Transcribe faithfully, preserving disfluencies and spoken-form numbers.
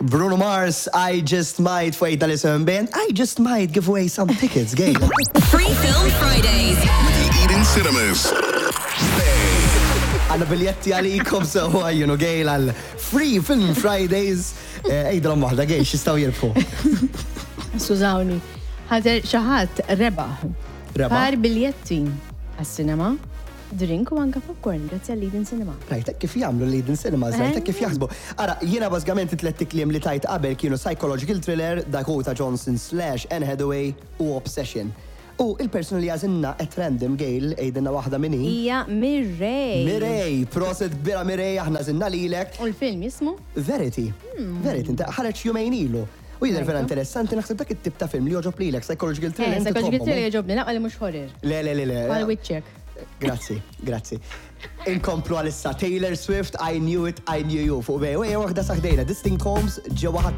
Bruno Mars, I just might wait l-isem band, I just might give away some tickets, Gail. Free Film Fridays. With the Eden Cinemas. Għanna biljetti għalikom sewa, you know, Gail, għal Free Film Fridays. Ejdram wahda, Gail, xistaw jirfu. Sużawni, ħader xaħat rebaħ. Rebaħ? Par biljetti għas-cinema. Drink u anka popcorn, grazzi għal-Eden Cinema. Rajtek kif jagħmlu l-Eden Cinemas, rajtek kif jaħsbu. Ara, jiena bażgament it-tletti kliem li tajt qabel kienu Psychological Thriller, Dakota Johnson slash Anne Hathaway u Obsession. U il-person li għazinna at random, Gail, ejdenna waħda minni. Ija Mirej. Mirej, proset bira Mirej, aħna zinna lilek. U l-film jismu? Verity. Verity, inta ħareġ jumejn ilu. U jidher vera interessanti, naħseb dak it-tip ta' film li joġob lilek, Psychological Thriller. Psychological Thriller joġobni, naqqa li mux horror. Le, le, le, le. Għal witchek. Grazzi, grazzi. Inkomplu għalissa Taylor Swift, I Knew It, I Knew You. Fuq bej, u waħda saħdejna, Distinct Homes, ġewa